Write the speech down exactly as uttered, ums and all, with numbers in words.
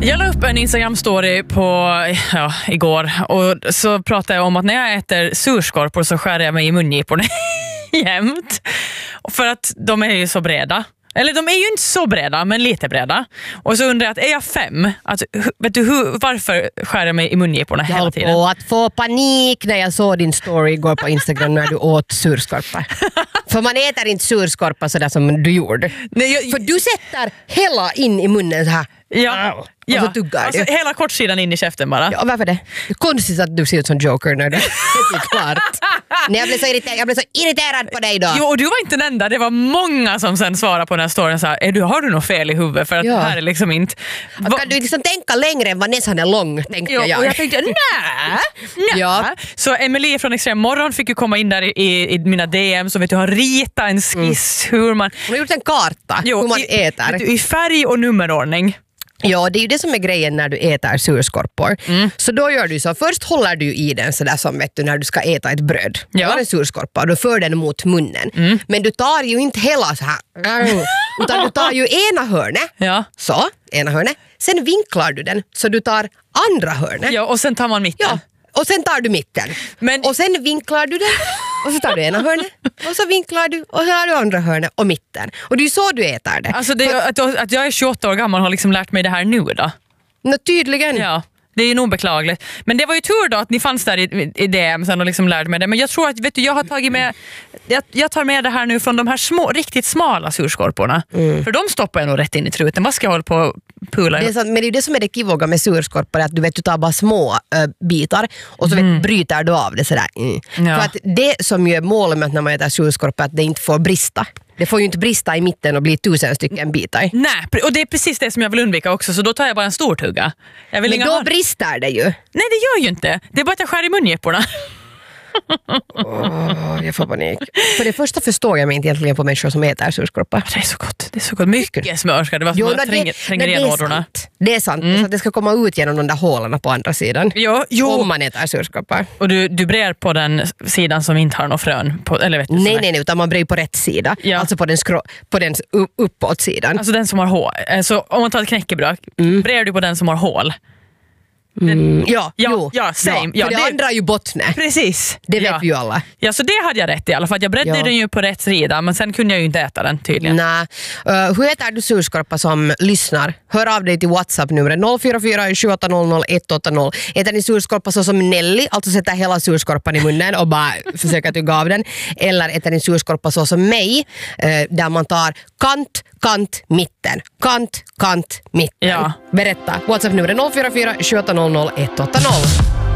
Jag la upp en Instagram-story på, ja, igår och så pratade jag om att när jag äter surskorpor så skär jag mig i mungiporna jämt. För att de är ju så breda. Eller de är ju inte så breda, men lite breda. Och så undrar jag, att är jag fem? Alltså, vet du hur, varför skär jag mig i mungiporna hela tiden? Jag höll på att få panik när jag såg din story igår på Instagram när du åt surskorpa. För man äter inte surskorpa sådär som du gjorde. Nej, jag, För du sätter hela in i munnen så här. Ja, och ja. så tuggar alltså, du. hela kortsidan in i käften bara. Ja, varför det? Det är konstigt att du ser ut som Joker när det är klart. Nej, jag blev så irriterad, jag blev så irriterad på dig då. Jo, och du var inte den enda. Det var många som sen svarade på den här storyn så här, är du, har du något fel i huvudet? För att Ja. det här är liksom inte... Va- kan du liksom tänka längre än vad näsan är lång, tänkte Jo, jag. och jag tänkte, nej, nej. Ja. Så Emily från Extrem Morgon fick ju komma in där i, i, i mina D M, så vet du, har ritat en skiss mm. hur man... Hon har gjort en karta Jo, hur man i, äter. vet du, i färg och nummerordning. Ja, det är ju det som är grejen när du äter surskorpor. Mm. Så då gör du så, först håller du i den sådär som vet du när du ska äta ett bröd. Ja. Du har en surskorpa och du för den mot munnen. Mm. Men du tar ju inte hela så här, utan du tar ju ena hörnet. Ja. Så, ena hörnet. Sen vinklar du den så du tar andra hörnet. Ja, och sen tar man mitten. Ja. Och sen tar du mitten. Men... Och sen vinklar du den. Och så tar du ena hörnet. Och så vinklar du. Och så har du andra hörnet och mitten. Och det är ju så du äter det. Alltså det, För, att, att jag är tjugoåtta år gammal har liksom lärt mig det här nu då. no, tydligen. Ja. Det är nog beklagligt. Men det var ju tur då att ni fanns där i, i D M sen och liksom lärde mig det. Men jag tror att, vet du, jag har tagit med jag, jag tar med det här nu från de här små, riktigt smala surskorporna. Mm. För de stoppar jag nog rätt in i truten. Vad ska jag hålla på och pula? Det är sant, men det är ju det som är det kivoga med surskorpor, att du vet, du tar bara små äh, bitar och så vet, mm. bryter du av det sådär. Mm. Ja. För att det som ju är målet med när man äter surskorpor är att det inte får brista. Det får ju inte brista i mitten och bli tusen stycken bitar. Nej, och det är precis det som jag vill undvika också, så då tar jag bara en stor tugga. Jag vill men inga då har... brister det ju. Nej, det gör ju inte. Det är bara att jag skär i mungiporna. Oh, jag får panik. För det första förstår jag mig inte egentligen på människor som äter surskorpa. Det är så gott. Det är så gott. Mycket smör ska det vara. Jo, Som det, tränger, tränger det, igen det är ådrorna. sant. Det är sant. Mm. Så att det ska komma ut genom de där hålen på andra sidan. Jo, jo. Om man äter surskorpa. Och du, du brer på den sidan som inte har någon frön på, eller vet du, Nej, nej, nej, utan man brer på rätt sida. Ja. Alltså på den, skrå, på den uppåt sidan. Alltså den som har hål. Så om man tar ett knäckebröd, mm. brer du på den som har hål. Mm, ja, ja, jo, ja, same. Ja, ja, för det, det andra är ju bottne. Precis. Det vet ja. vi ju alla. Ja, så det hade jag rätt i alla fall. Jag bredde Ja. den ju på rätt sida, men sen kunde jag ju inte äta den tydligen. Nej. Uh, hur äter du surskorpa som lyssnar? Hör av dig till WhatsApp-numret noll fyra fyra sju åtta noll noll ett åtta noll. Äter ni surskorpa så som Nelly, alltså sätter hela surskorpan i munnen och bara försöker tugga av den? Eller äter ni surskorpa så som mig, uh, där man tar kant, kant, mitten. Kant, kant, mitten. Ja. Berätta. WhatsApp-numret noll fyra fyra sju åtta noll noll ett åtta noll.